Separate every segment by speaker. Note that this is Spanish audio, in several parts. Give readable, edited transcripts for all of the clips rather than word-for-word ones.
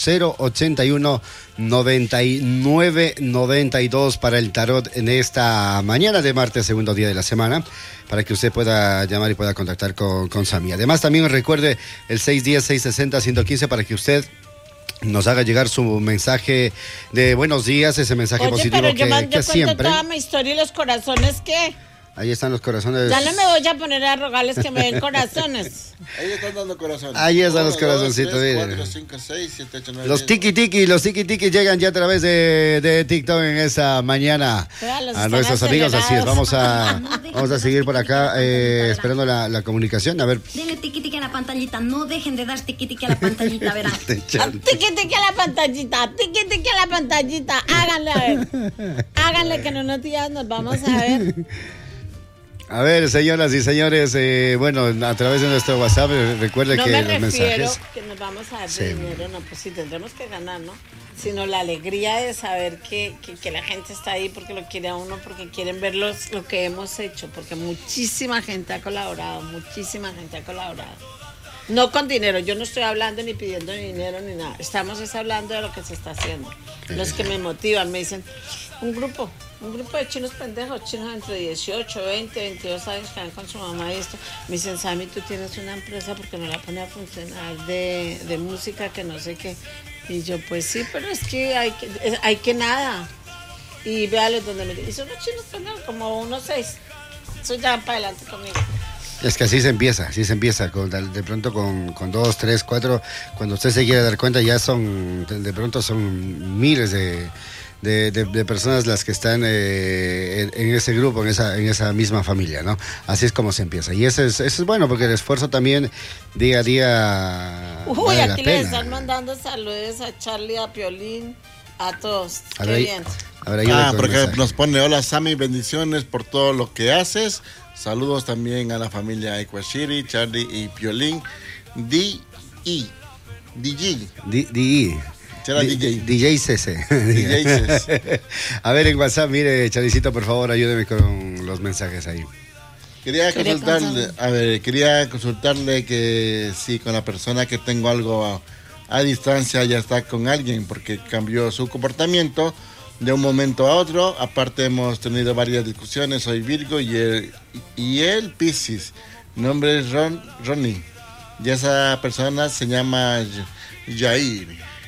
Speaker 1: 081 99 92 para el tarot en esta mañana de martes, segundo día de la semana, para que usted pueda llamar y pueda contactar con Sami. Además, también recuerde el 610-660-115 para que usted nos haga llegar su mensaje de buenos días, ese mensaje positivo
Speaker 2: pero yo
Speaker 1: que siempre.
Speaker 2: toda mi historia y los corazones, ¿qué?
Speaker 1: Ahí están los corazones.
Speaker 2: Ya no me voy a poner a rogarles que me den corazones.
Speaker 3: Ahí están dando corazones.
Speaker 1: Ahí están los corazoncitos.
Speaker 3: 4, 5, 6, 7, 8, 9,
Speaker 1: los tiki-tiki llegan ya a través de TikTok en esta mañana a nuestros amigos. Así es, vamos a seguir por acá esperando la comunicación. A ver.
Speaker 4: Denle tiki-tiki a la pantallita, no dejen de dar tiki-tiki a la pantallita, verán.
Speaker 2: Tiki-tiki a la pantallita, tiki-tiki a la pantallita. Háganle, a ver. Háganle que en unos días nos vamos a ver.
Speaker 1: A ver, señoras y señores, bueno, a través de nuestro WhatsApp, recuerde
Speaker 2: no
Speaker 1: que
Speaker 2: me
Speaker 1: los mensajes...
Speaker 2: que nos vamos a dar de dinero, no, pues sí, tendremos que ganar, ¿no? Sino la alegría de saber que la gente está ahí porque lo quiere a uno, porque quieren ver lo que hemos hecho, porque muchísima gente ha colaborado. No con dinero, yo no estoy hablando ni pidiendo ni dinero ni nada, estamos hablando de lo que se está haciendo. Los que me motivan, me dicen, un grupo de chinos pendejos, chinos entre 18, 20, 22 años que van con su mamá y esto, me dicen, Sami, tú tienes una empresa porque no la pone a funcionar de música que no sé qué. Y yo, pues sí, pero es que hay que nada. Y véales donde me dicen, y son unos chinos pendejos, como unos 6. Eso ya para adelante conmigo.
Speaker 1: Es que así se empieza, de pronto con 2, 3, 4, cuando usted se quiere dar cuenta ya de pronto son miles de personas las que están en ese grupo, en esa misma familia, ¿no? Así es como se empieza. Y eso es bueno, porque el esfuerzo también día a día
Speaker 2: Uy,
Speaker 1: vale
Speaker 2: aquí
Speaker 1: la
Speaker 2: les
Speaker 1: pena.
Speaker 2: están mandando saludos a Charlie, a Piolín, a todos.
Speaker 1: A
Speaker 2: Qué
Speaker 1: ver,
Speaker 2: bien.
Speaker 3: Porque nos pone, hola Sami, bendiciones por todo lo que haces. Saludos también a la familia Equashiri, Charlie y Piolín. DJ.
Speaker 1: DJ CC. A ver, en WhatsApp, mire, Charicito, por favor, ayúdeme con los mensajes ahí.
Speaker 3: Quería consultarle que si con la persona que tengo algo a distancia ya está con alguien, porque cambió su comportamiento de un momento a otro. Aparte hemos tenido varias discusiones, soy Virgo y él Piscis. Nombre es Ronnie. Y esa persona se llama Jair.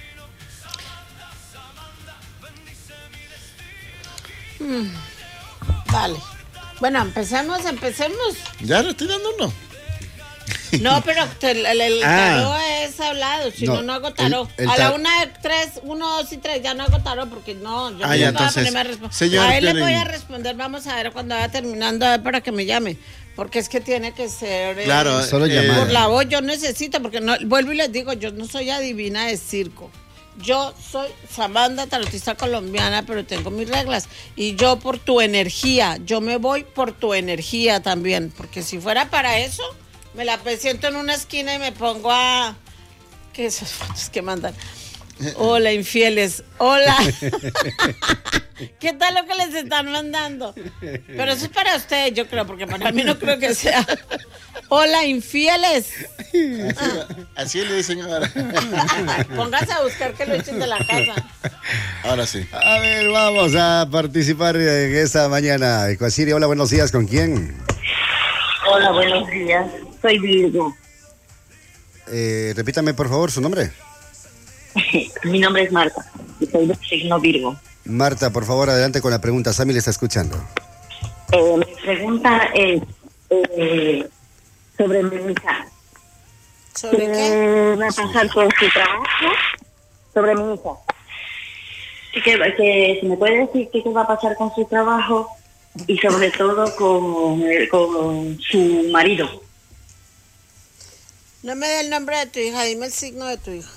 Speaker 2: Vale. Bueno, empecemos.
Speaker 3: Ya le estoy dando uno.
Speaker 2: No, pero el tarot es hablado, si no hago tarot. A la 1, 2 y 3 ya no hago tarot porque no, yo no voy a ponerme a responder. A él le voy a responder, vamos a ver cuando vaya terminando, a ver para que me llame. Porque es que tiene que ser
Speaker 1: solo llamada.
Speaker 2: Por la voz yo necesito, porque no, vuelvo y les digo, yo no soy adivina de circo. Yo soy Samantha, tarotista colombiana, pero tengo mis reglas. Y yo por tu energía, yo me voy por tu energía también. Porque si fuera para eso, me la siento en una esquina y me pongo a... ¿Qué esas fotos que mandan? Hola, infieles. Hola. ¿Qué tal lo que les están mandando? Pero eso es para ustedes, yo creo, porque para mí no creo que sea. Hola, infieles.
Speaker 3: Así le dicen ahora.
Speaker 2: Póngase a buscar que lo echen de la casa.
Speaker 3: Ahora sí.
Speaker 1: A ver, vamos a participar en esta mañana. Ecuasiri, hola, buenos días, ¿con quién?
Speaker 5: Hola, buenos días. Soy Virgo.
Speaker 1: Repítame, por favor, su nombre.
Speaker 5: Mi nombre es Marta. Y soy del signo Virgo.
Speaker 1: Marta, por favor, adelante con la pregunta. Sami le está escuchando.
Speaker 5: Mi pregunta es sobre mi hija.
Speaker 2: ¿Sobre qué?
Speaker 5: ¿Qué va a pasar con su trabajo? Sobre mi hija. Que si me puede decir qué va a pasar con su trabajo y sobre todo con su marido.
Speaker 2: No me dé el nombre de tu hija, dime el signo de tu hija.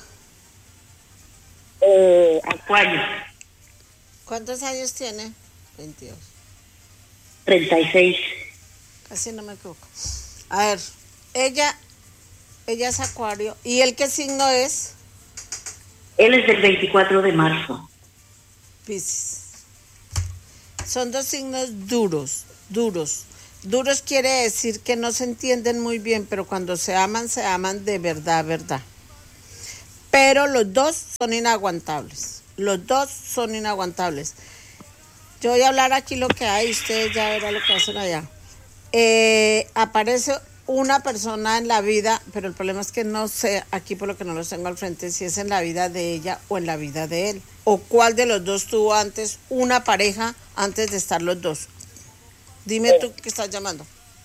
Speaker 5: Acuario.
Speaker 2: ¿Cuántos años tiene? 22.
Speaker 5: 36.
Speaker 2: Casi no me equivoco. A ver, ella es Acuario. ¿Y él qué signo es?
Speaker 5: Él es del 24 de marzo.
Speaker 2: Piscis. Son dos signos duros. Duros quiere decir que no se entienden muy bien, pero cuando se aman de verdad. pero los dos son inaguantables. Los dos son inaguantables. Yo voy a hablar aquí lo que hay, ustedes ya verán lo que hacen allá. Aparece una persona en la vida, pero el problema es que no sé, aquí por lo que no los tengo al frente, si es en la vida de ella o en la vida de él. O cuál de los dos tuvo antes una pareja antes de estar los dos. Dime tú que estás llamando.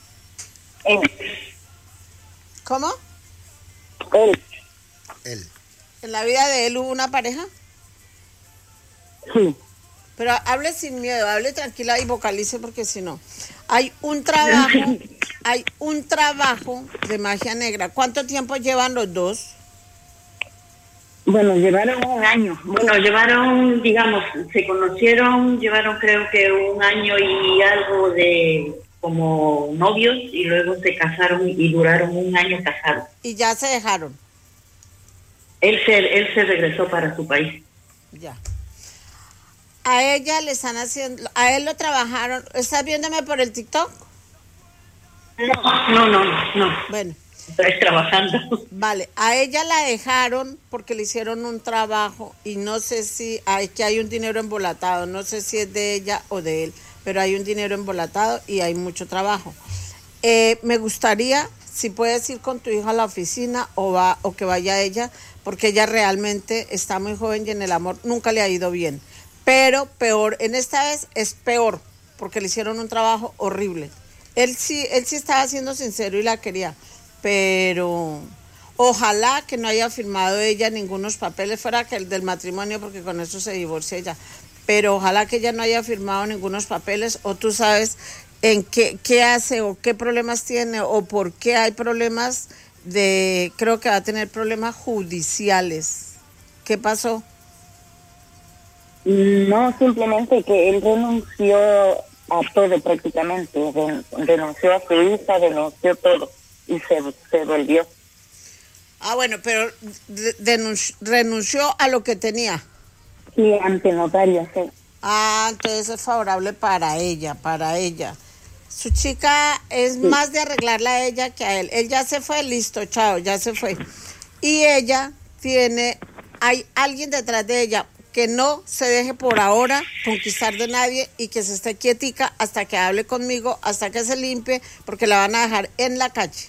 Speaker 2: ¿Cómo?
Speaker 1: Él.
Speaker 2: ¿En la vida de él hubo una pareja?
Speaker 5: Sí.
Speaker 2: Pero hable sin miedo, hable tranquila y vocalice porque si no. Hay un trabajo de magia negra. ¿Cuánto tiempo llevan los dos?
Speaker 5: Bueno, llevaron un año. Bueno, llevaron, digamos, se conocieron, llevaron creo que un año y algo de como novios y luego se casaron y duraron un año casados.
Speaker 2: Y ya se dejaron.
Speaker 5: Él se regresó para su país.
Speaker 2: Ya. A ella le están haciendo, a él lo trabajaron. ¿Estás viéndome por el TikTok?
Speaker 5: No.
Speaker 2: Bueno.
Speaker 5: Estoy trabajando.
Speaker 2: Vale, a ella la dejaron porque le hicieron un trabajo y no sé si que hay un dinero embolatado, no sé si es de ella o de él, pero hay un dinero embolatado y hay mucho trabajo. Me gustaría, si puedes ir con tu hija a la oficina o que vaya ella, porque ella realmente está muy joven y en el amor nunca le ha ido bien. Pero peor, en esta vez es peor, porque le hicieron un trabajo horrible. Él sí estaba siendo sincero y la quería, pero ojalá que no haya firmado ella ningunos papeles fuera que el del matrimonio, porque con eso se divorcia ella. Pero ojalá que ella no haya firmado ningunos papeles, o tú sabes en qué hace o qué problemas tiene o por qué hay problemas creo que va a tener problemas judiciales. ¿Qué pasó?
Speaker 5: No, simplemente que él renunció a todo prácticamente. Renunció a su hija, renunció todo y se volvió.
Speaker 2: Ah, bueno, pero renunció a lo que tenía.
Speaker 5: Sí, ante notario, sí.
Speaker 2: Ah, entonces es favorable para ella. Su chica es más de arreglarla a ella que a él. Él ya se fue, listo, chao, ya se fue. Y ella hay alguien detrás de ella que no se deje por ahora conquistar de nadie y que se esté quietica hasta que hable conmigo, hasta que se limpie, porque la van a dejar en la calle.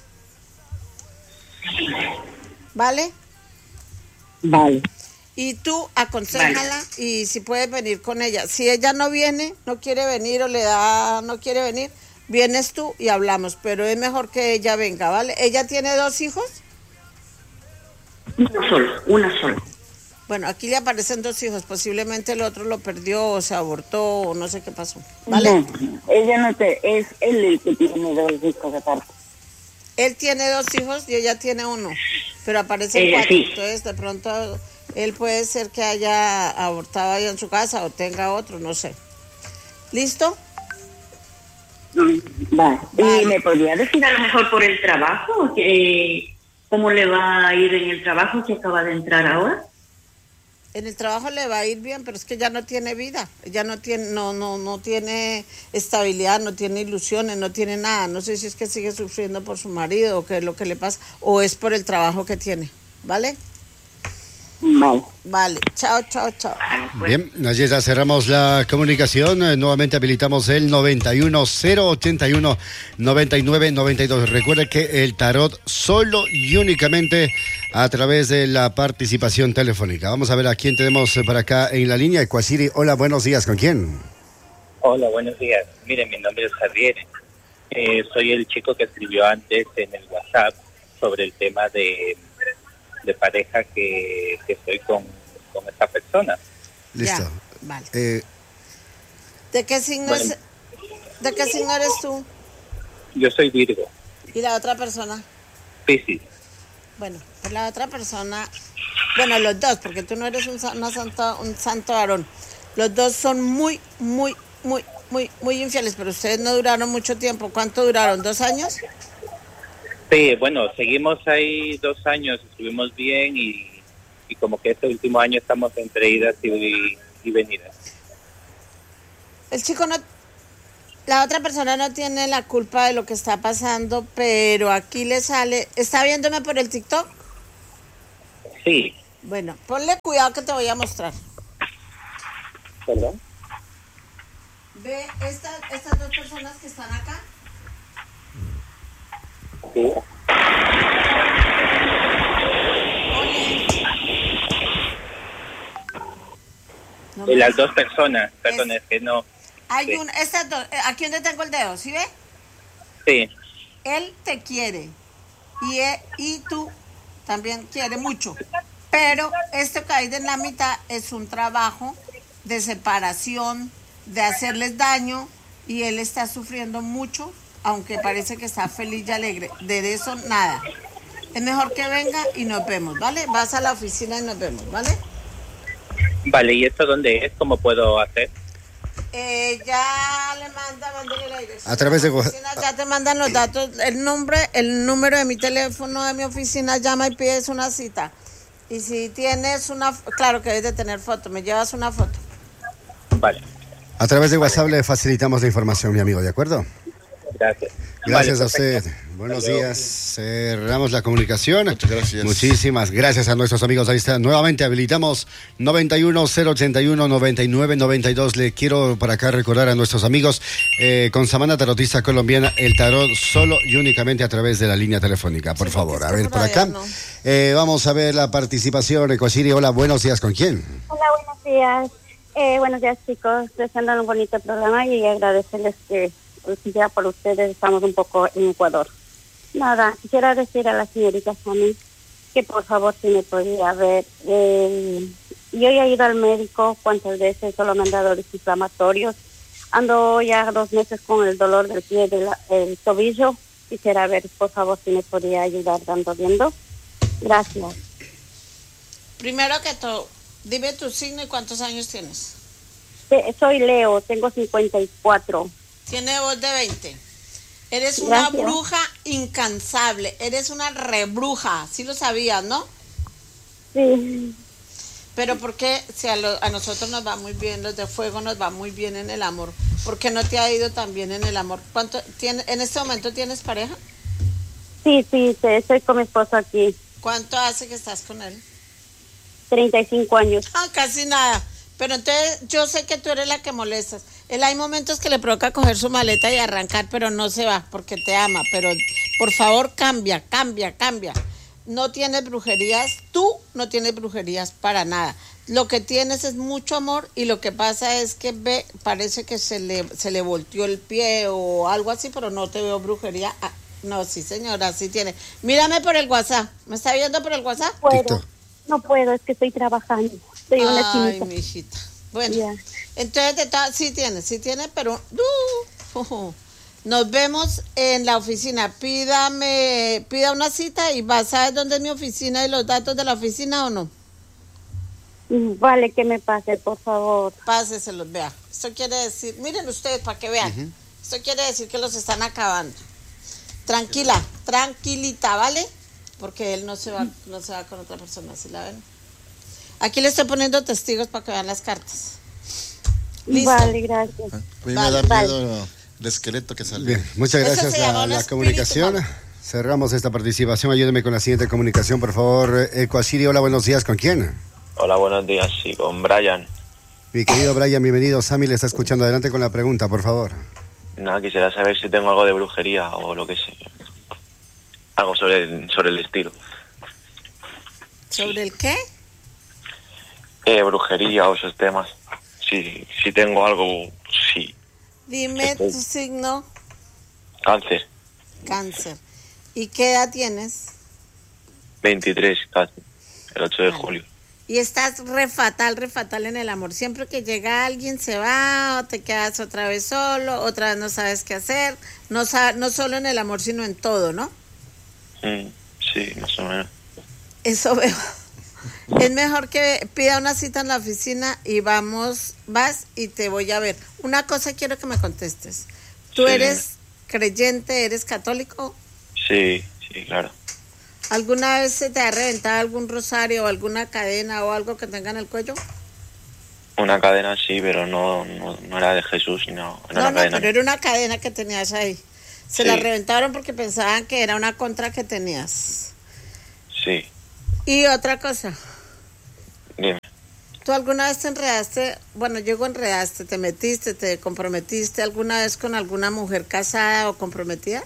Speaker 2: ¿Vale?
Speaker 5: Vale.
Speaker 2: Y tú aconséjala y si puedes venir con ella. Si ella no viene, no quiere venir o no quiere venir, vienes tú y hablamos, pero es mejor que ella venga, ¿vale? ¿Ella tiene 2 hijos?
Speaker 5: Una sola.
Speaker 2: Bueno, aquí le aparecen 2 hijos, posiblemente el otro lo perdió o se abortó o no sé qué pasó, ¿vale?
Speaker 5: No, ella no es él el que tiene 2 hijos aparte.
Speaker 2: Él tiene 2 hijos y ella tiene 1, pero aparecen 4,
Speaker 5: sí.
Speaker 2: Entonces de pronto él puede ser que haya abortado ahí en su casa o tenga otro, no sé. ¿Listo?
Speaker 5: Vale. ¿Y me podría decir a lo mejor por el trabajo? ¿Cómo le va a ir en el trabajo que acaba de entrar ahora?
Speaker 2: En el trabajo le va a ir bien, pero es que ya no tiene vida, ella no tiene estabilidad, no tiene ilusiones, no tiene nada. No sé si es que sigue sufriendo por su marido o qué es lo que le pasa, o es por el trabajo que tiene, ¿vale? Vale, chao.
Speaker 1: Bien, allí ya cerramos la comunicación. Nuevamente habilitamos el 91-081-99-92. Recuerde que el tarot solo y únicamente a través de la participación telefónica. Vamos a ver a quién tenemos por acá en la línea. Ecuasiri, hola, buenos días, ¿con quién?
Speaker 6: Hola, buenos días. Miren, mi nombre es Javier. Soy el chico que escribió antes en el WhatsApp sobre el tema de pareja que estoy con esta persona.
Speaker 1: Listo.
Speaker 2: Ya, vale. ¿De qué signo eres tú?
Speaker 6: Yo soy Virgo.
Speaker 2: ¿Y la otra persona?
Speaker 6: Piscis.
Speaker 2: Bueno, pues la otra persona, los dos, porque tú no eres un santo varón. Los dos son muy infieles, pero ustedes no duraron mucho tiempo. ¿Cuánto duraron? ¿2 años?
Speaker 6: Sí, bueno, seguimos ahí 2 años, estuvimos bien y como que este último año estamos entre idas y venidas.
Speaker 2: El chico la otra persona no tiene la culpa de lo que está pasando, pero aquí le sale. ¿Está viéndome por el TikTok?
Speaker 6: Sí.
Speaker 2: Bueno, ponle cuidado que te voy a mostrar.
Speaker 6: ¿Perdón?
Speaker 2: Ve estas dos personas que están acá.
Speaker 6: Sí.
Speaker 2: Ole. No
Speaker 6: De
Speaker 2: me-
Speaker 6: las dos personas, perdón,
Speaker 2: Es-
Speaker 6: es que no.
Speaker 2: Hay
Speaker 6: Sí.
Speaker 2: estas dos, aquí donde tengo el dedo, ¿sí ve?
Speaker 6: Sí,
Speaker 2: Él te quiere y tú también quiere mucho. Pero esto que hay en la mitad es un trabajo de separación, de hacerles daño y él está sufriendo mucho, aunque parece que está feliz y alegre. De eso nada. Es mejor que venga y nos vemos, ¿vale? Vas a la oficina y nos vemos, ¿vale?
Speaker 6: vale, ¿y esto dónde es? ¿Cómo puedo hacer?
Speaker 2: Ya le mándale la dirección.
Speaker 1: A través de
Speaker 2: la oficina, ya te mandan los datos, el número de mi teléfono de mi oficina, llama y pides una cita. Y si tienes claro que debes de tener foto, me llevas una foto.
Speaker 6: Vale,
Speaker 1: A través de WhatsApp le facilitamos la información, mi amigo, ¿de acuerdo?
Speaker 6: gracias.
Speaker 1: Gracias
Speaker 6: Vale,
Speaker 1: a usted.
Speaker 6: perfecto.
Speaker 1: Buenos
Speaker 6: Hasta luego.
Speaker 1: días. Cerramos la comunicación.
Speaker 3: Muchas gracias.
Speaker 1: Muchísimas gracias a nuestros amigos. Ahí está. Nuevamente habilitamos 91-081-9992. Le quiero para acá recordar a nuestros amigos con Samana Tarotista Colombiana el tarot solo y únicamente a través de la línea telefónica. Por
Speaker 2: Sí,
Speaker 1: favor,
Speaker 2: porque
Speaker 1: a
Speaker 2: es que
Speaker 1: ver
Speaker 2: por
Speaker 1: por
Speaker 2: allá
Speaker 1: acá.
Speaker 2: no.
Speaker 1: Vamos a ver la participación. Ecosiri, hola, buenos días. ¿Con quién?
Speaker 7: Hola, buenos días. Buenos días, chicos. Deseando un bonito programa y agradecerles que ya por ustedes estamos un poco en Ecuador. Nada, quisiera decir a la señorita Sami que por favor si me podía ver. Yo ya he ido al médico cuántas veces, solo me han dado desinflamatorios. Ando ya 2 meses con el dolor del pie, del tobillo. Quisiera ver, por favor, si me podía ayudar viendo. Gracias.
Speaker 2: Primero que todo, dime tu signo y cuántos años tienes.
Speaker 7: Soy Leo, tengo 54.
Speaker 2: Tiene voz de 20. Eres una
Speaker 7: Gracias.
Speaker 2: bruja incansable, eres una rebruja, sí lo sabías, ¿no?
Speaker 7: Sí.
Speaker 2: Pero ¿por qué si a nosotros nos va muy bien, los de fuego nos va muy bien en el amor? ¿Por qué no te ha ido tan bien en el amor? ¿En este momento tienes pareja?
Speaker 7: Sí, estoy con mi esposo aquí,
Speaker 2: ¿Cuánto hace que estás con él?
Speaker 7: 35 años.
Speaker 2: Casi nada. Pero entonces yo sé que tú eres la que molestas. Él hay momentos que le provoca coger su maleta y arrancar, pero no se va porque te ama. Pero por favor cambia. No tienes brujerías, tú no tienes brujerías para nada. Lo que tienes es mucho amor y lo que pasa es que parece que se le volteó el pie o algo así, pero no te veo brujería. No, sí señora, sí tiene. Mírame por el WhatsApp. ¿Me está viendo por el WhatsApp?
Speaker 1: TikTok.
Speaker 7: No puedo, es que estoy trabajando. Estoy en una
Speaker 2: Ay,
Speaker 7: chinita.
Speaker 2: mi hijita. Bueno,
Speaker 7: Ya.
Speaker 2: entonces sí tiene, pero nos vemos en la oficina. Pida una cita y va. ¿Sabes dónde es mi oficina y los datos de la oficina o no?
Speaker 7: Vale, que me pase, por favor.
Speaker 2: Páseselos, vea. Esto quiere decir, miren ustedes para que vean. Esto quiere decir que los están acabando. Tranquilita, ¿vale? Porque él no se va con otra persona, ¿sí la ven? Aquí le estoy poniendo testigos para que vean las cartas. Listo.
Speaker 7: Vale, gracias.
Speaker 3: A mí
Speaker 2: Vale,
Speaker 3: me da
Speaker 7: vale.
Speaker 3: miedo el esqueleto que salió.
Speaker 1: Bien, muchas
Speaker 2: Eso
Speaker 1: gracias
Speaker 2: se llama
Speaker 1: a
Speaker 2: un
Speaker 1: la
Speaker 2: espíritu
Speaker 1: comunicación.
Speaker 2: malo.
Speaker 1: Cerramos esta participación. Ayúdeme con la siguiente comunicación, por favor. Ecosiri, hola, buenos días. ¿Con quién?
Speaker 8: Hola, buenos días, sí, con Brian.
Speaker 1: Mi querido Brian, bienvenido. Sammy le está escuchando. Adelante con la pregunta, por favor.
Speaker 8: Nada, quisiera saber si tengo algo de brujería o lo que sé. Algo sobre el estilo.
Speaker 2: ¿Sobre el qué?
Speaker 8: Brujería o esos temas. Si tengo algo, sí.
Speaker 2: Dime tu signo,
Speaker 8: Cáncer,
Speaker 2: cáncer. ¿Y qué edad tienes?
Speaker 8: 23, casi. El 8 de
Speaker 2: Vale.
Speaker 8: julio.
Speaker 2: Y estás re fatal en el amor. Siempre que llega alguien se va o te quedas otra vez solo, otra vez no sabes qué hacer. No solo en el amor, sino en todo, ¿no?
Speaker 8: Sí, más o menos.
Speaker 2: Eso veo. Es mejor que pida una cita en la oficina y vas y te voy a ver. Una cosa quiero que me contestes. ¿Tú
Speaker 8: Sí.
Speaker 2: eres creyente, eres católico?
Speaker 8: Sí, claro.
Speaker 2: ¿Alguna vez se te ha reventado algún rosario o alguna cadena o algo que tenga en el cuello?
Speaker 8: Una cadena sí, pero no era de Jesús, no. Era una cadena.
Speaker 2: Pero era una cadena que tenías ahí. Se
Speaker 8: Sí.
Speaker 2: la reventaron porque pensaban que era una contra que tenías.
Speaker 8: Sí.
Speaker 2: Y otra cosa,
Speaker 8: Dime.
Speaker 2: ¿tú alguna vez te enredaste, enredaste, te metiste, te comprometiste alguna vez con alguna mujer casada o comprometida?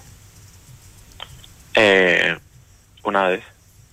Speaker 8: Una vez.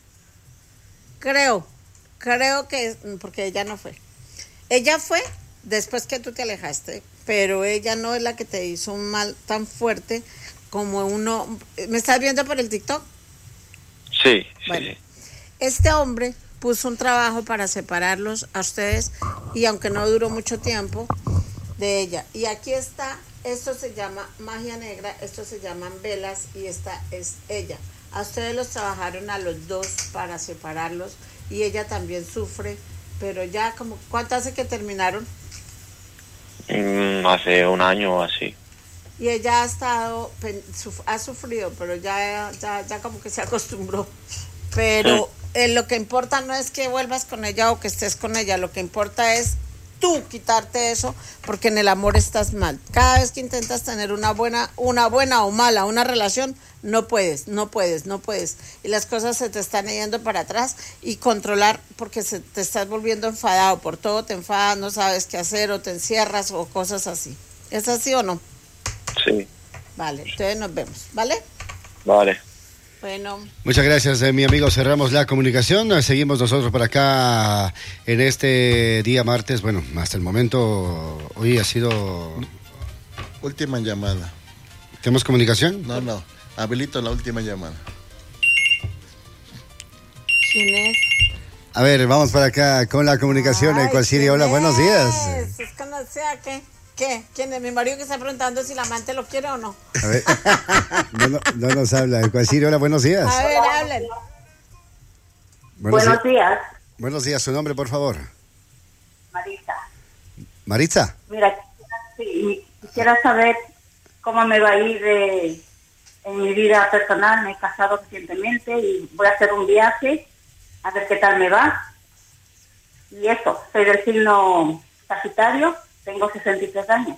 Speaker 2: Creo que, porque ella no fue. Ella fue después que tú te alejaste, pero ella no es la que te hizo un mal tan fuerte como uno. ¿Me estás viendo por el TikTok?
Speaker 8: Sí,
Speaker 2: Bueno,
Speaker 8: sí.
Speaker 2: este hombre puso un trabajo para separarlos a ustedes y aunque no duró mucho tiempo de ella. Y aquí está, esto se llama magia negra, esto se llaman velas y esta es ella. A ustedes los trabajaron a los dos para separarlos y ella también sufre, pero ya como, ¿cuánto hace que terminaron?
Speaker 8: Hace un año o así.
Speaker 2: Y ella ha estado, ha sufrido, pero ya como que se acostumbró. Pero lo que importa no es que vuelvas con ella o que estés con ella, lo que importa es tú quitarte eso, porque en el amor estás mal. Cada vez que intentas tener una buena o mala, una relación, no puedes. Y las cosas se te están yendo para atrás y controlar porque te estás volviendo enfadado, por todo te enfadas, no sabes qué hacer o te encierras o cosas así. ¿Es así o no?
Speaker 8: Sí.
Speaker 2: Vale, entonces nos vemos, ¿vale?
Speaker 8: Vale.
Speaker 2: Bueno.
Speaker 1: Muchas gracias, mi amigo. Cerramos la comunicación. Seguimos nosotros por acá en este día martes. Bueno, hasta el momento, hoy ha sido...
Speaker 3: Última llamada.
Speaker 1: ¿Tenemos comunicación?
Speaker 3: No. Habilito la última llamada.
Speaker 2: ¿Quién es?
Speaker 1: A ver, vamos para acá con la comunicación. ¿Cuál sería? Hola, buenos días.
Speaker 2: ¿Es conocida qué? ¿Qué? ¿Quién es? Mi marido que está preguntando si la amante lo quiere o no.
Speaker 1: A ver, no nos habla. Ecuasirio, hola, buenos días.
Speaker 2: A ver, hablen.
Speaker 7: Buenos días,
Speaker 1: Buenos días, su nombre, por favor.
Speaker 7: Marisa.
Speaker 1: ¿Maritza?
Speaker 7: Mira, sí, quisiera saber cómo me va a ir en mi vida personal. Me he casado recientemente y voy a hacer un viaje a ver qué tal me va. Y eso, soy del signo Sagitario, tengo 63 años.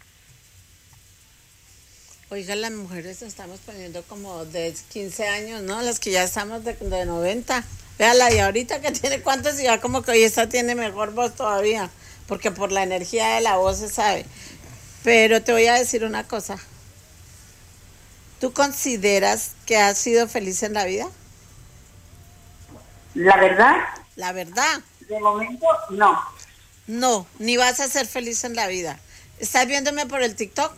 Speaker 2: Oiga, las mujeres estamos poniendo como de 15 años, ¿no? Las que ya estamos de 90. Véala, y ahorita que tiene cuántos y ya como que hoy esta tiene mejor voz todavía, porque por la energía de la voz se sabe. Pero te voy a decir una cosa. ¿Tú consideras que has sido feliz en la vida?
Speaker 7: La verdad,
Speaker 2: La verdad.
Speaker 7: de momento, no.
Speaker 2: No, ni vas a ser feliz en la vida. ¿Estás viéndome por el TikTok?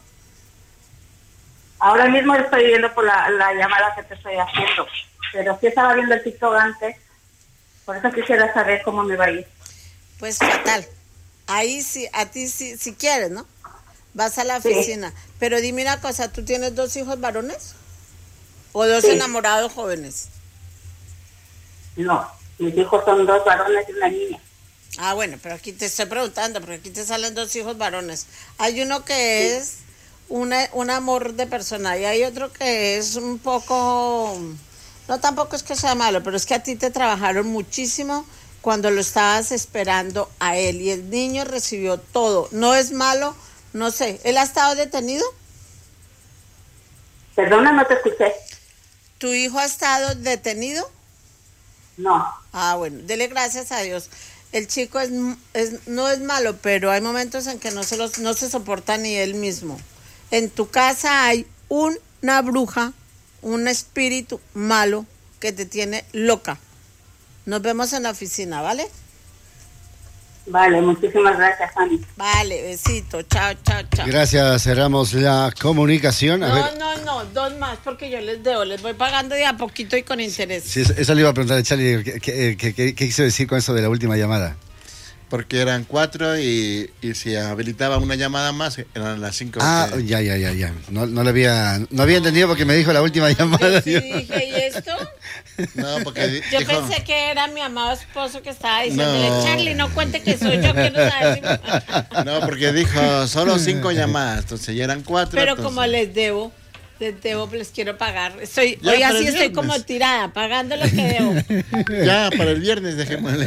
Speaker 7: Ahora mismo estoy viendo por la llamada que te estoy haciendo, pero sí estaba viendo el TikTok antes, por eso quisiera saber cómo me va a ir.
Speaker 2: Pues fatal. Ahí sí, a ti sí, si quieres, ¿no? Vas a la oficina. Sí. Pero dime una cosa, ¿tú tienes 2 hijos varones? ¿O 2 enamorados jóvenes?
Speaker 7: No, mis hijos son 2 varones y una niña.
Speaker 2: Ah, bueno, pero aquí te estoy preguntando, porque aquí te salen 2 hijos varones. Hay uno que es un amor de persona y hay otro que es un poco... No, tampoco es que sea malo, pero es que a ti te trabajaron muchísimo cuando lo estabas esperando a él y el niño recibió todo. No es malo, no sé. ¿Él ha estado detenido?
Speaker 7: Perdona, no te escuché.
Speaker 2: ¿Tu hijo ha estado detenido?
Speaker 7: No.
Speaker 2: Ah, bueno, dele gracias a Dios. El chico no es malo, pero hay momentos en que no se soporta ni él mismo. En tu casa hay una bruja, un espíritu malo que te tiene loca. Nos vemos en la oficina, ¿vale?
Speaker 7: Vale, muchísimas gracias, Fanny.
Speaker 2: Vale, besito, chao, chao, chao.
Speaker 1: Gracias, cerramos la comunicación.
Speaker 2: No, 2 más porque yo les debo, les voy pagando de a poquito y con interés.
Speaker 1: Sí, eso le iba a preguntar a Charlie, ¿qué quiso decir con eso de la última llamada?
Speaker 3: Porque eran 4 y si habilitaba una llamada más, eran las 5.
Speaker 1: Ah, ya. No lo había entendido porque me dijo la última llamada.
Speaker 2: Yo sí dije, ¿y esto?
Speaker 3: No, porque
Speaker 2: yo pensé que era mi amado esposo que estaba diciéndole, no. Charlie, no cuente que soy yo, quiero saber si...
Speaker 3: No, porque dijo, solo 5 llamadas, entonces ya eran 4.
Speaker 2: Pero
Speaker 3: entonces...
Speaker 2: como les debo, les quiero pagar. Hoy así estoy como tirada, pagando lo que debo.
Speaker 3: Ya, para el viernes dejémosle.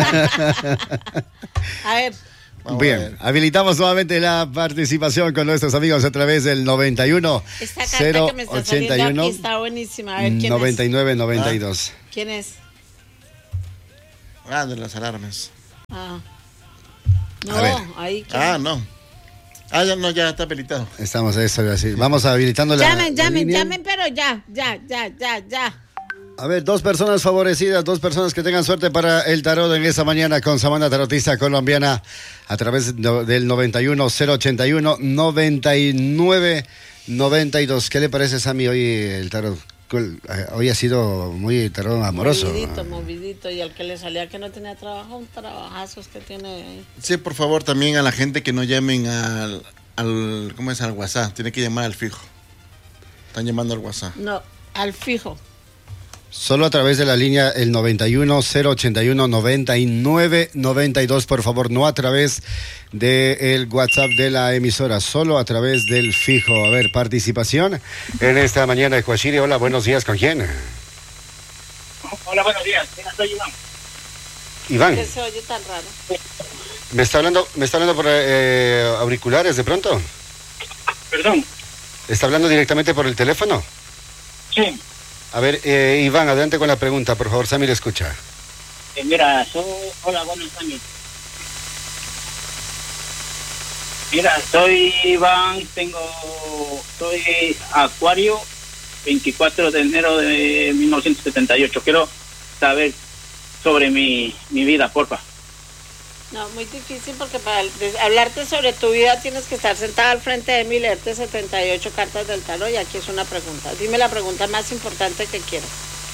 Speaker 2: A ver.
Speaker 1: Bien, habilitamos nuevamente la participación con nuestros amigos a través del 91
Speaker 2: Esta carta que me está
Speaker 1: 81
Speaker 2: aquí está buenísima. A ver, ¿quién
Speaker 1: 99 92.
Speaker 2: ¿Quién es?
Speaker 3: De las alarmas.
Speaker 2: No,
Speaker 1: A ver.
Speaker 2: ahí que...
Speaker 3: No. Ya está habilitado.
Speaker 1: Estamos así. Vamos habilitando la
Speaker 2: Llamen,
Speaker 1: línea.
Speaker 2: pero ya.
Speaker 1: A ver, 2 personas favorecidas, 2 personas que tengan suerte para el tarot en esa mañana con Samantha, tarotista colombiana, a través del 91-081-99-92. ¿Qué le parece, Sammy, hoy el tarot? Hoy ha sido muy tarot amoroso.
Speaker 2: Movidito, y al que le salía que no tenía trabajo, un trabajazo que tiene ahí.
Speaker 3: Sí, por favor, también a la gente que no llamen al ¿cómo es? Al WhatsApp. Tiene que llamar al fijo. Están llamando al WhatsApp.
Speaker 2: No, al fijo.
Speaker 1: Solo a través de la línea el 91-081-99-92, por favor, no a través del WhatsApp de la emisora, solo a través del fijo. A ver, participación en esta mañana de Coachiri. Hola, buenos días, ¿con quién?
Speaker 9: Hola, buenos días, soy Iván.
Speaker 1: Iván.
Speaker 2: ¿Qué se oye tan raro?
Speaker 1: ¿Me está hablando por auriculares de pronto?
Speaker 9: Perdón.
Speaker 1: ¿Está hablando directamente por el teléfono?
Speaker 9: Sí.
Speaker 1: A ver, Iván, adelante con la pregunta, por favor, Sammy le escucha.
Speaker 9: Hola, buenas, Sammy. Mira, soy Iván, soy Acuario, 24 de enero de 1978. Quiero saber sobre mi vida, porfa.
Speaker 2: No, muy difícil porque para hablarte sobre tu vida tienes que estar sentada al frente de mí y leerte 78 cartas del tarot, y aquí es una pregunta. Dime la pregunta más importante que quieras.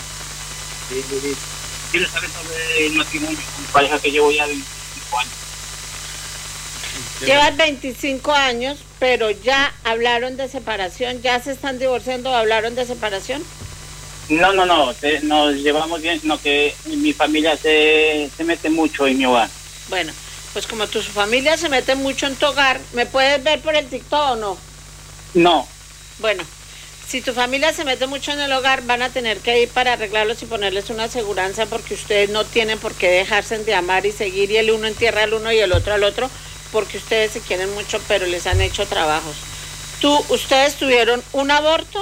Speaker 9: Quiero saber sobre el matrimonio con mi pareja que llevo ya 25 años.
Speaker 2: Llevas 25 años, pero ya hablaron de separación, ya se están divorciando, ¿hablaron de separación?
Speaker 9: No, nos llevamos bien, no, que mi familia se mete mucho en mi hogar.
Speaker 2: Bueno, pues como tu familia se mete mucho en tu hogar, ¿me puedes ver por el TikTok o no?
Speaker 9: No.
Speaker 2: Bueno, si tu familia se mete mucho en el hogar, van a tener que ir para arreglarlos y ponerles una aseguranza, porque ustedes no tienen por qué dejarse de amar y seguir, y el uno entierra al uno y el otro al otro, porque ustedes se quieren mucho, pero les han hecho trabajos. ¿Ustedes tuvieron un aborto?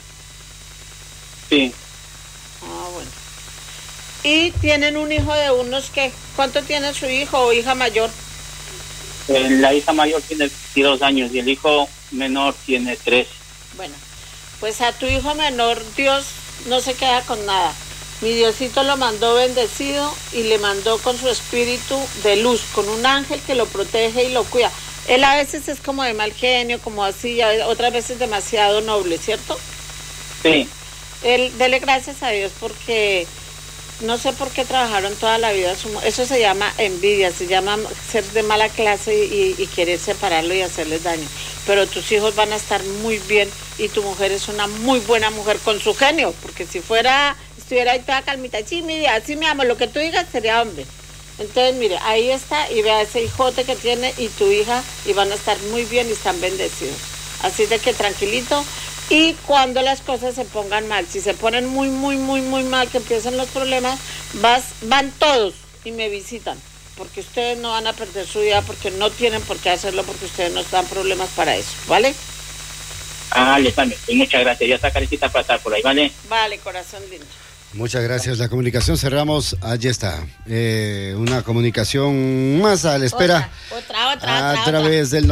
Speaker 9: Sí.
Speaker 2: Ah, bueno. Y tienen un hijo de unos que... ¿Cuánto tiene su hijo o hija mayor?
Speaker 9: La hija mayor tiene 22 años y el hijo menor tiene 3.
Speaker 2: Bueno, pues a tu hijo menor Dios no se queda con nada. Mi Diosito lo mandó bendecido y le mandó con su espíritu de luz, con un ángel que lo protege y lo cuida. Él a veces es como de mal genio, como así, otras veces demasiado noble, ¿cierto?
Speaker 9: Sí.
Speaker 2: Dele gracias a Dios porque... No sé por qué trabajaron toda la vida. Eso se llama envidia, se llama ser de mala clase y querer separarlo y hacerles daño. Pero tus hijos van a estar muy bien y tu mujer es una muy buena mujer con su genio, porque si estuviera ahí toda calmita, sí, mi amo, lo que tú digas sería hombre. Entonces, mire, ahí está, y vea ese hijote que tiene y tu hija, y van a estar muy bien y están bendecidos. Así de que tranquilito. Y cuando las cosas se pongan mal, si se ponen muy mal, que empiezan los problemas, van todos y me visitan, porque ustedes no van a perder su vida, porque no tienen por qué hacerlo, porque ustedes no dan problemas para eso, ¿vale?
Speaker 9: Alejandro, muchas gracias. Ya está carecita para estar por ahí, ¿vale?
Speaker 2: Vale, corazón lindo.
Speaker 1: Muchas gracias. La comunicación cerramos. Allí está. Una comunicación más a la espera.
Speaker 2: Otra.
Speaker 1: A través del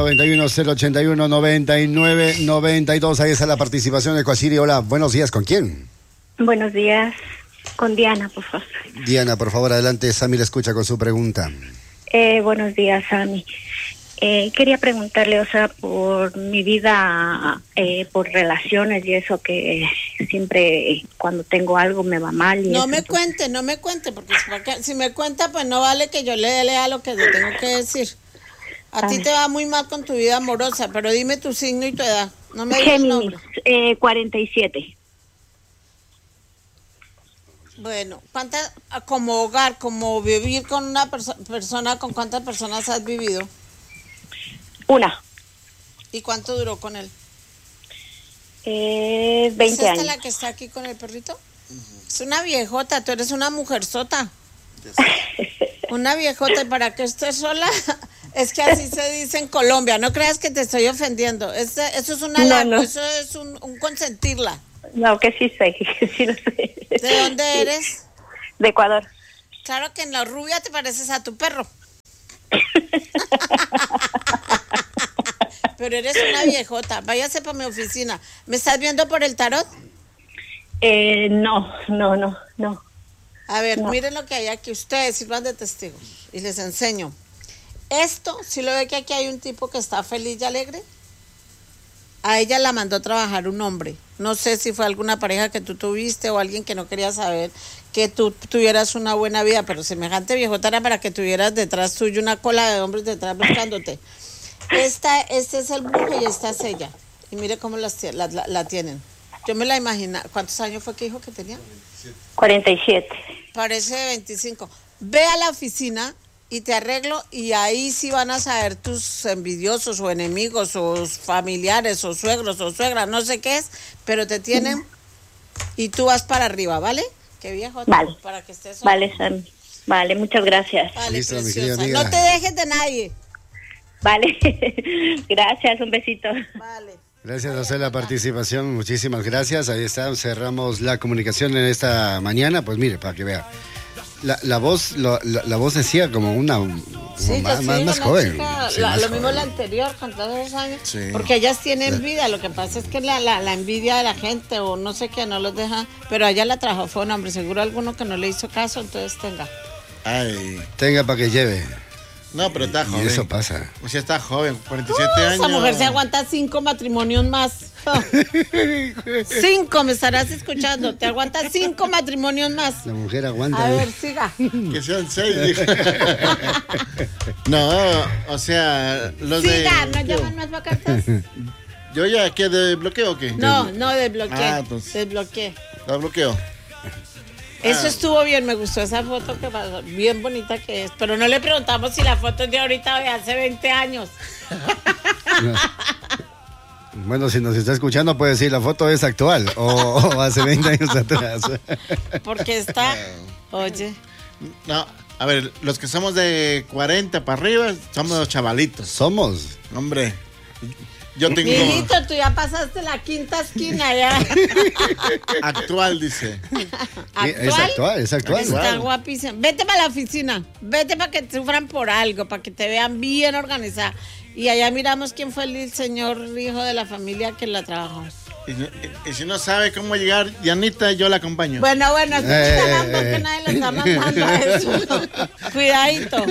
Speaker 1: 91-081-99-92. Ahí está la participación de Coachiri. Hola, buenos días. ¿Con quién?
Speaker 7: Buenos días. Con Diana, por favor.
Speaker 1: Diana, por favor, adelante. Sammy la escucha con su pregunta.
Speaker 7: Buenos días, Sammy. Quería preguntarle, o sea, por mi vida, por relaciones y eso, que siempre cuando tengo algo me va mal.
Speaker 2: No me cuente, porque si me cuenta, pues no vale que yo le lea lo que le tengo que decir. A ti te va muy mal con tu vida amorosa, pero dime tu signo y tu edad. No me digas el nombre.
Speaker 7: 47.
Speaker 2: Bueno, como hogar, como vivir con una persona, ¿con cuántas personas has vivido?
Speaker 7: Una.
Speaker 2: ¿Y cuánto duró con él?
Speaker 7: 20
Speaker 2: ¿Es esta
Speaker 7: años.
Speaker 2: la que está aquí con el perrito? Es una viejota, tú eres una mujerzota. Una viejota, ¿y para qué estés sola? Es que así se dice en Colombia, no creas que te estoy ofendiendo. Eso es una eso es un consentirla.
Speaker 7: No, que sí sé, que sí lo sé.
Speaker 2: ¿De dónde eres?
Speaker 7: De Ecuador.
Speaker 2: Claro que en la rubia te pareces a tu perro. Pero eres una viejota. Váyase para mi oficina. ¿Me estás viendo por el tarot?
Speaker 10: No.
Speaker 2: A ver,
Speaker 10: No.
Speaker 2: miren lo que hay aquí. Ustedes sirvan de testigos. Y les enseño. Esto, si lo ve que aquí hay un tipo que está feliz y alegre. A ella la mandó a trabajar un hombre. No sé si fue alguna pareja que tú tuviste o alguien que no quería saber que tú tuvieras una buena vida, pero semejante viejota era para que tuvieras detrás tuyo una cola de hombres detrás buscándote. Este es el brujo y esta es ella. Y mire cómo la tienen. Yo me la imagino. ¿Cuántos años fue que dijo que tenía?
Speaker 10: 47.
Speaker 2: Parece de 25. Ve a la oficina y te arreglo y ahí sí van a saber tus envidiosos o enemigos o familiares o suegros o suegras, no sé qué es, pero te tienen y tú vas para arriba, ¿vale? Qué viejo.
Speaker 10: Vale.
Speaker 2: Para que estés.
Speaker 10: Vale, Sam. Vale, muchas gracias.
Speaker 2: Vale,
Speaker 1: Listo, mi
Speaker 2: preciosa.
Speaker 1: querida amiga.
Speaker 2: No te dejes de nadie.
Speaker 10: Vale. Gracias, un besito.
Speaker 2: Vale.
Speaker 1: Gracias a usted la participación, muchísimas gracias. Ahí está, cerramos la comunicación en esta mañana. Pues mire, para que vea. La voz decía como una
Speaker 2: Sí,
Speaker 1: más,
Speaker 2: que sí,
Speaker 1: más
Speaker 2: una
Speaker 1: joven.
Speaker 2: chica,
Speaker 1: Sí,
Speaker 2: lo
Speaker 1: más
Speaker 2: mismo
Speaker 1: joven.
Speaker 2: la anterior, con todos esos años.
Speaker 3: Sí.
Speaker 2: Porque ellas tienen vida, lo que pasa es que la envidia de la gente o no sé qué no los deja. Pero ella la trajo, fue un hombre, seguro alguno que no le hizo caso, entonces tenga.
Speaker 3: Ay,
Speaker 1: Tenga para que lleve.
Speaker 3: no, pero está
Speaker 1: Y
Speaker 3: joven.
Speaker 1: eso pasa.
Speaker 3: O sea, está joven, 47 años.
Speaker 2: Esa mujer se aguanta 5 matrimonios más. 5, me estarás escuchando. Te aguanta 5 matrimonios más.
Speaker 1: La mujer aguanta.
Speaker 2: A
Speaker 1: ¿no?
Speaker 2: ver, siga.
Speaker 3: Que sean 6, dijo. No, o sea, los
Speaker 2: Siga, no
Speaker 3: de...
Speaker 2: llaman más para cartas.
Speaker 3: ¿Yo ya qué de bloqueo o qué?
Speaker 2: No, desbloqueé.
Speaker 3: Ah, entonces.
Speaker 2: Desbloqueé.
Speaker 3: ¿La bloqueo?
Speaker 2: Eso estuvo bien, me gustó esa foto que pasó, bien bonita que es. Pero no le preguntamos si la foto es de ahorita o de hace 20 años.
Speaker 1: No. Bueno, si nos está escuchando puede decir la foto es actual o hace 20 años atrás.
Speaker 2: Porque está, oye,
Speaker 3: No, a ver, los que somos de 40 para arriba somos los chavalitos.
Speaker 1: Somos.
Speaker 3: Hombre, yo tengo
Speaker 2: mijito, tú ya pasaste la quinta esquina ya.
Speaker 3: actual, dice.
Speaker 1: Es actual, es actual.
Speaker 2: Está guapísima. Vete para la oficina, vete para que sufran por algo, para que te vean bien organizada. Y allá miramos quién fue el señor hijo de la familia que la trabajó.
Speaker 3: Y si no sabe cómo llegar, Yanita, yo la acompaño.
Speaker 2: Bueno, escucha porque nadie le está mandando a eso. Cuidadito.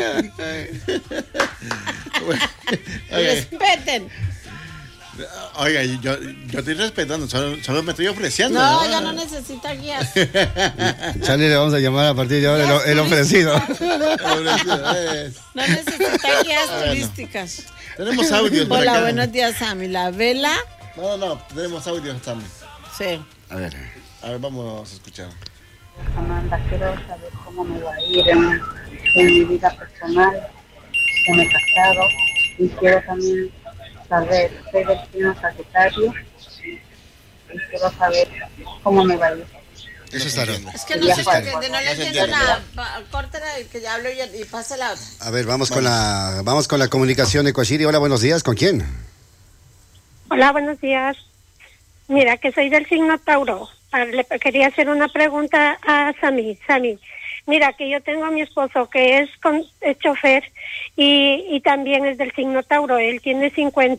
Speaker 2: Respeten.
Speaker 3: Oiga, yo estoy respetando, solo me estoy ofreciendo.
Speaker 2: No, ya no necesita guías.
Speaker 1: Charlie le vamos a llamar a partir de ahora el ofrecido.
Speaker 2: No necesita guías turísticas.
Speaker 3: Tenemos audios por
Speaker 2: Hola,
Speaker 3: acá.
Speaker 2: buenos días, Sammy. La vela.
Speaker 3: No, tenemos audios también.
Speaker 2: Sí.
Speaker 1: A ver,
Speaker 3: vamos a escuchar.
Speaker 11: Amanda, quiero saber cómo me va a ir en mi vida personal, que me he casado, y quiero también saber, soy del signo Sagitario, y quiero saber cómo me va a ir.
Speaker 1: eso está bien.
Speaker 2: Es que no se entiende, no le entiendo nada. Córtela y que ya hablo y pase la otra.
Speaker 1: A ver, vamos con la comunicación de Coachiri. Hola, buenos días. ¿Con quién?
Speaker 12: Hola, buenos días. Mira, que soy del signo Tauro. Le quería hacer una pregunta a Sammy. Mira, que yo tengo a mi esposo que es chofer y también es del signo Tauro. Él tiene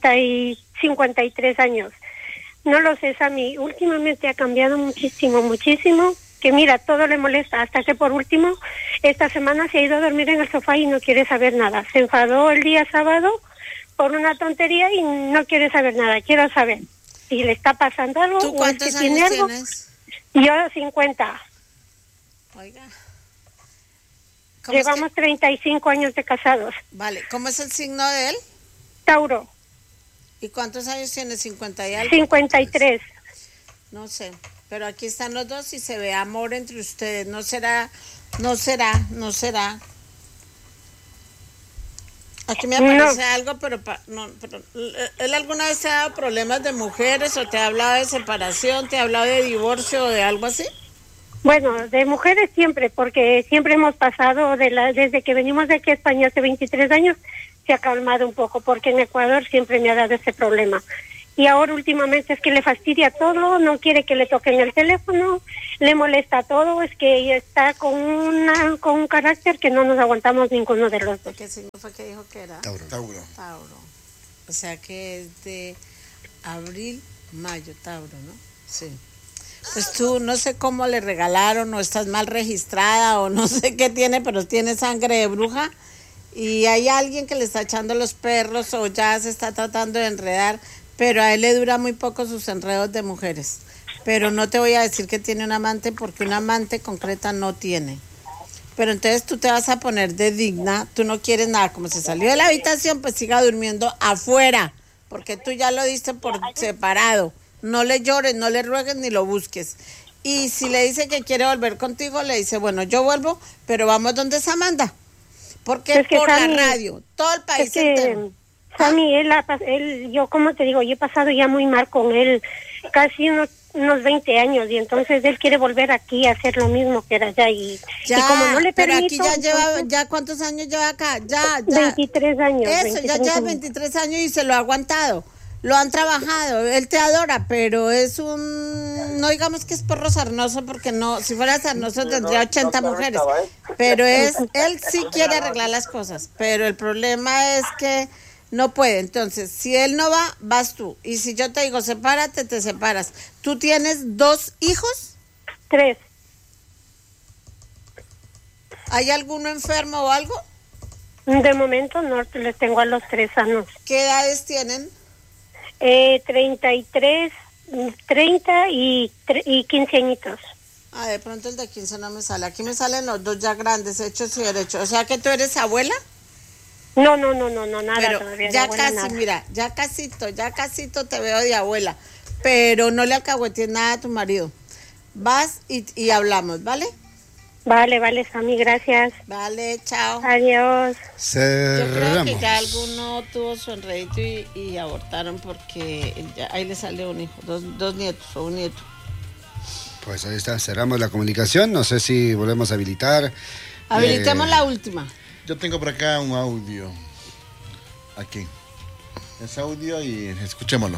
Speaker 12: 53 años. No lo sé, Sammy. Últimamente ha cambiado muchísimo, que mira, todo le molesta, hasta que por último, esta semana se ha ido a dormir en el sofá y no quiere saber nada. Se enfadó el día sábado por una tontería y no quiere saber nada. Quiero saber si le está pasando algo.
Speaker 2: ¿Tú cuántos
Speaker 12: o es que tiene
Speaker 2: años
Speaker 12: algo.
Speaker 2: tienes?
Speaker 12: Yo 50.
Speaker 2: Oiga.
Speaker 12: Llevamos 35 años de casados.
Speaker 2: Vale, ¿cómo es el signo de él?
Speaker 12: Tauro.
Speaker 2: ¿Y cuántos años tiene? ¿50 y algo?
Speaker 12: 53.
Speaker 2: No sé, pero aquí están los dos y se ve amor entre ustedes. No será. Aquí me aparece algo, pero ¿él alguna vez te ha dado problemas de mujeres o te ha hablado de separación, te ha hablado de divorcio o de algo así?
Speaker 12: Bueno, de mujeres siempre, porque siempre hemos pasado desde que venimos de aquí a España hace 23 años, se ha calmado un poco, porque en Ecuador siempre me ha dado ese problema. Y ahora últimamente es que le fastidia todo, no quiere que le toquen el teléfono, le molesta todo, es que ella está con un carácter que no nos aguantamos ninguno de los dos.
Speaker 2: ¿Qué signo fue que dijo que era?
Speaker 3: Tauro.
Speaker 2: Tauro. O sea que es de abril, mayo, Tauro, ¿no? Sí. Pues tú no sé cómo le regalaron o estás mal registrada o no sé qué tiene, pero tiene sangre de bruja y hay alguien que le está echando los perros o ya se está tratando de enredar, pero a él le dura muy poco sus enredos de mujeres. Pero no te voy a decir que tiene un amante porque una amante concreta no tiene. Pero entonces tú te vas a poner de digna, tú no quieres nada, como se salió de la habitación, pues siga durmiendo afuera, porque tú ya lo diste por separado. No le llores, no le ruegues ni lo busques. Y si le dice que quiere volver contigo, le dice, bueno, yo vuelvo, pero vamos donde es Amanda. Porque es que por Sammy, la radio, todo el país entero.
Speaker 12: Sammy, yo como te digo, yo he pasado ya muy mal con él, casi unos 20 años, y entonces él quiere volver aquí a hacer lo mismo que era allá, y como no le permito...
Speaker 2: Pero aquí ya lleva, ¿ya cuántos años lleva acá? Ya.
Speaker 12: 23 años.
Speaker 2: Eso, 23 ya lleva 23 años y se lo ha aguantado. Lo han trabajado, él te adora, pero es no digamos que es perro sarnoso, porque no, si fuera sarnoso tendría 80 mujeres, pero él sí quiere arreglar las cosas, pero el problema es que no puede. Entonces, si él no va, vas tú, y si yo te digo sepárate, te separas. ¿Tú tienes 2 hijos?
Speaker 12: 3.
Speaker 2: ¿Hay alguno enfermo o algo?
Speaker 12: De momento no, les tengo a los 3 sanos.
Speaker 2: ¿Qué edades tienen?
Speaker 12: 33, 30 y 15 añitos.
Speaker 2: Ah, de pronto el de 15 no me sale. Aquí me salen los 2 ya grandes, hechos y derechos. O sea que tú eres abuela.
Speaker 12: No, nada.
Speaker 2: Pero
Speaker 12: todavía
Speaker 2: ya
Speaker 12: abuela,
Speaker 2: casi,
Speaker 12: nada.
Speaker 2: mira, ya casito te veo de abuela. Pero no le alcahuetes nada a tu marido. Vas y hablamos, ¿vale?
Speaker 12: Vale, Sammy, gracias.
Speaker 2: Vale, chao.
Speaker 12: Adiós.
Speaker 2: Yo creo que ya alguno tuvo su enredito y abortaron porque ahí le salió un hijo, dos nietos o un nieto.
Speaker 1: Pues ahí está, cerramos la comunicación, no sé si volvemos a habilitar.
Speaker 2: Habilitemos la última.
Speaker 3: Yo tengo por acá un audio. Aquí. Es audio y escuchémoslo.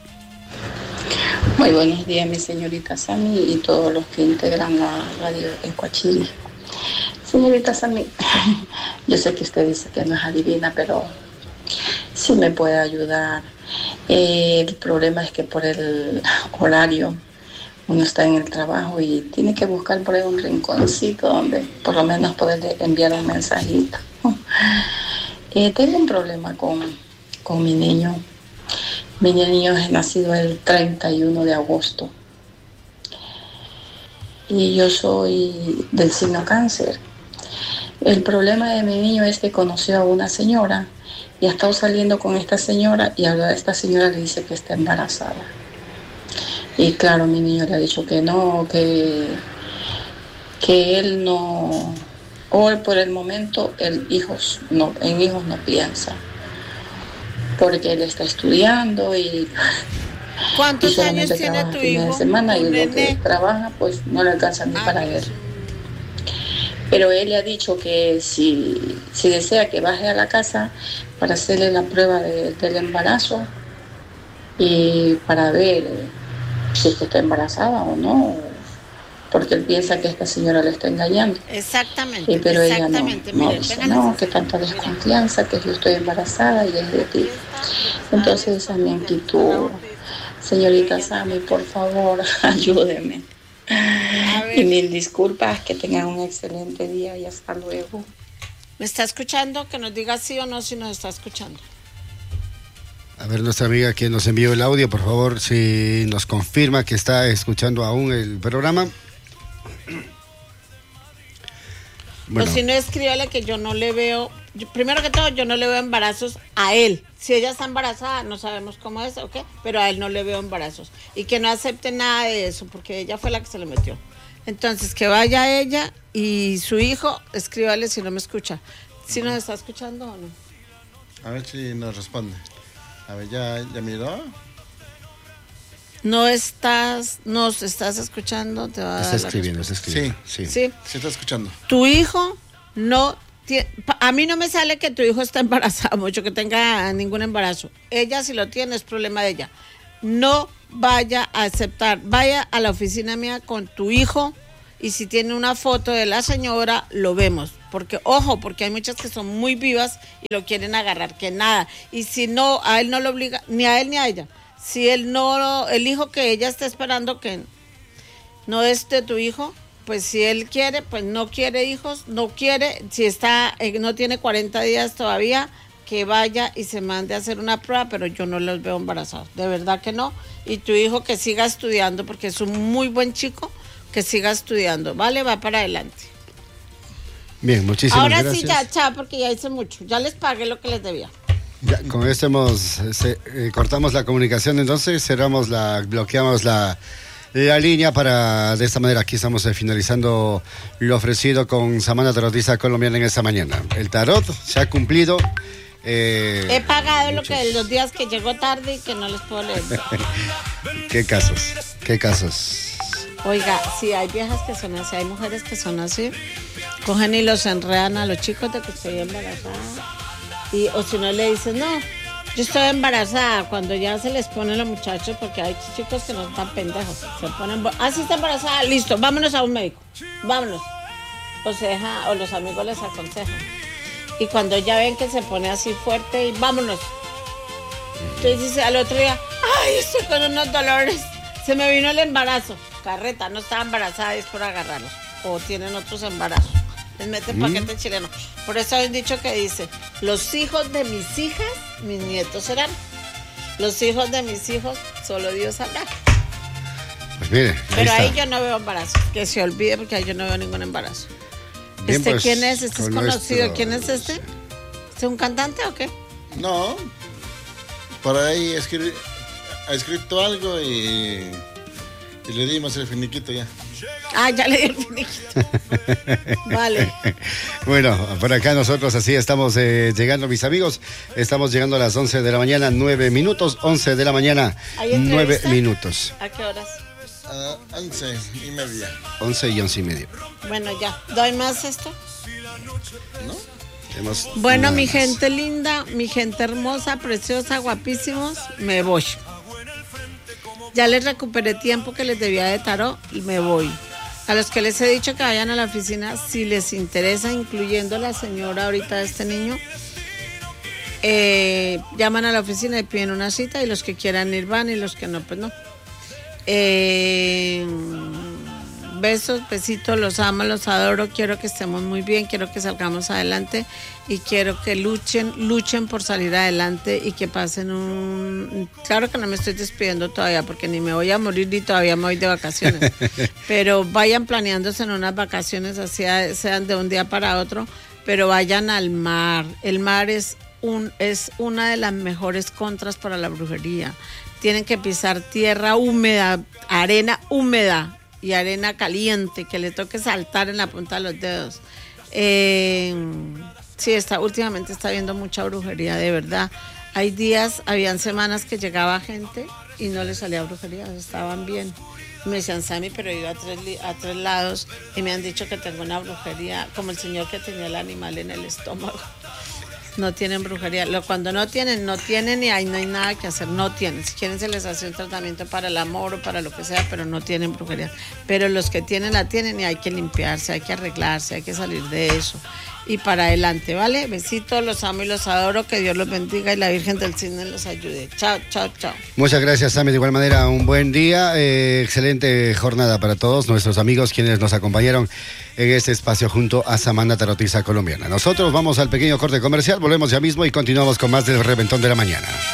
Speaker 13: Muy buenos días, mi señorita Sammy y todos los que integran la radio en Coachiri. Señorita Sammy, yo sé que usted dice que no es adivina, pero sí me puede ayudar. El problema es que por el horario uno está en el trabajo y tiene que buscar por ahí un rinconcito donde por lo menos poder enviar un mensajito. Tengo un problema con mi niño. Mi niño es nacido el 31 de agosto y yo soy del signo cáncer. El problema de mi niño es que conoció a una señora y ha estado saliendo con esta señora y ahora esta señora le dice que está embarazada. Y claro, mi niño le ha dicho que no, que él no, o por el momento en hijos no piensa. Porque él está estudiando y...
Speaker 2: ¿Cuántos años tiene tu hijo?
Speaker 13: De semana y lo que trabaja, pues no le alcanza ni para él. Pero él le ha dicho que si desea que baje a la casa para hacerle la prueba del embarazo y para ver si está embarazada o no, porque él piensa que esta señora le está engañando.
Speaker 2: Exactamente.
Speaker 13: Pero
Speaker 2: exactamente.
Speaker 13: ella no
Speaker 2: Miren,
Speaker 13: dice, no, que tanta desconfianza, que yo estoy embarazada y es de ti. Entonces esa me inquietud. Señorita Sammy, por favor, ayúdeme. Y mil disculpas, que tengan un excelente día y hasta luego.
Speaker 2: ¿Me está escuchando? Que nos diga sí o no si nos está escuchando.
Speaker 1: A ver, nuestra amiga que nos envió el audio, por favor, si nos confirma que está escuchando aún el programa.
Speaker 2: Bueno. Pues si no, escríbale que yo no le veo, primero que todo, yo no le veo embarazos a él. Si ella está embarazada, no sabemos cómo es, ¿ok? Pero a él no le veo embarazos. Y que no acepte nada de eso, porque ella fue la que se le metió. Entonces, que vaya ella y su hijo, escríbale si no me escucha. ¿Si nos está escuchando o no?
Speaker 3: A ver si nos responde. A ver, ¿ya miró?
Speaker 2: Nos estás escuchando, te va a
Speaker 1: Está escribiendo.
Speaker 3: Sí. Se está escuchando.
Speaker 2: Tu hijo no tiene, a mí no me sale que tu hijo está embarazado, mucho que tenga ningún embarazo. Ella si lo tiene es problema de ella. no vaya a aceptar. Vaya a la oficina mía con tu hijo y si tiene una foto de la señora, lo vemos. Porque, ojo, porque hay muchas que son muy vivas y lo quieren agarrar, que nada. Y si no, a él no lo obliga, ni a él ni a ella. Si él no, el hijo que ella está esperando que no es de tu hijo, pues si él quiere, pues no quiere hijos, no quiere, si está, no tiene 40 días todavía, que vaya y se mande a hacer una prueba, pero yo no los veo embarazados, de verdad que no. Y tu hijo que siga estudiando, porque es un muy buen chico, que siga estudiando, ¿vale? Va para adelante.
Speaker 1: Bien, muchísimas
Speaker 2: gracias.
Speaker 1: Ahora sí,
Speaker 2: ya, chao, porque ya hice mucho, ya les pagué lo que les debía.
Speaker 1: Ya, con esto cortamos la comunicación, entonces bloqueamos la línea para, de esta manera, aquí estamos finalizando lo ofrecido con Samantha Tarotista Colombiana en esta mañana. El tarot se ha cumplido.
Speaker 2: He pagado lo que los días que llegó tarde y que no les puedo leer.
Speaker 1: ¿Qué casos?
Speaker 2: Oiga, si hay viejas que son así, hay mujeres que son así, cogen y los enredan a los chicos de que estoy embarazada. O si no le dicen, no, yo estoy embarazada, cuando ya se les ponen los muchachos, porque hay chicos que no están pendejos, se ponen, sí está embarazada, listo, vámonos a un médico, vámonos. O los amigos les aconsejan. Y cuando ya ven que se pone así fuerte, y vámonos. Entonces dice al otro día, ay, estoy con unos dolores, se me vino el embarazo. Carreta, no estaba embarazada, es por agarrarlos. O tienen otros embarazos. Les meten paquete chileno. Por eso hay un dicho que dice, los hijos de mis hijas, mis nietos serán. Los hijos de mis hijos, solo Dios sabrá.
Speaker 1: Pues mire,
Speaker 2: pero ahí yo no veo embarazo. Que se olvide porque ahí yo no veo ningún embarazo.
Speaker 1: Bien, pues,
Speaker 2: ¿quién es? ¿Este es conocido?
Speaker 1: nuestro...
Speaker 2: ¿Quién es este? ¿Es un cantante o qué?
Speaker 3: No. Por ahí ha escrito algo y le dimos el finiquito ya.
Speaker 2: Ya le di el finiquito. Vale.
Speaker 1: Bueno, por acá nosotros así estamos llegando, mis amigos. Estamos llegando a las 11 de la mañana, 9 minutos. 11 de la mañana, 9 minutos.
Speaker 2: ¿A qué horas?
Speaker 3: 11:30.
Speaker 1: 11 y 11:30.
Speaker 2: Bueno, ya. ¿Doy más esto?
Speaker 3: ¿No?
Speaker 2: Bueno, mi gente linda, mi gente hermosa, preciosa, guapísimos, me voy. Ya les recuperé tiempo que les debía de tarot y me voy. A los que les he dicho que vayan a la oficina, si les interesa, incluyendo la señora ahorita de este niño, llaman a la oficina y piden una cita y los que quieran ir van y los que no, pues no. Besos, besitos, los amo, los adoro, quiero que estemos muy bien, quiero que salgamos adelante y quiero que luchen por salir adelante y que pasen Claro que no me estoy despidiendo todavía porque ni me voy a morir ni todavía me voy de vacaciones, pero vayan planeándose en unas vacaciones, así sean de un día para otro, pero vayan al mar. El mar es una de las mejores contras para la brujería. Tienen que pisar tierra húmeda, arena húmeda y arena caliente, que le toque saltar en la punta de los dedos. Sí, últimamente está habiendo mucha brujería, de verdad. Habían semanas que llegaba gente y no les salía brujería, estaban bien. Me decían, Sammy, pero he ido a tres lados y me han dicho que tengo una brujería, como el señor que tenía el animal en el estómago. No tienen brujería. Cuando no tienen y ahí no hay nada que hacer. No tienen. Si quieren se les hace un tratamiento para el amor o para lo que sea, pero no tienen brujería. Pero los que tienen la tienen y hay que limpiarse, hay que arreglarse, hay que salir de eso. Y para adelante, ¿vale? Besitos, los amo y los adoro. Que Dios los bendiga y la Virgen del Cisne los ayude. Chao, chao, chao.
Speaker 1: Muchas gracias, Sammy. De igual manera, un buen día. Excelente jornada para todos nuestros amigos quienes nos acompañaron en este espacio junto a Samantha Tarotista Colombiana. Nosotros vamos al pequeño corte comercial, volvemos ya mismo y continuamos con más del Reventón de la Mañana.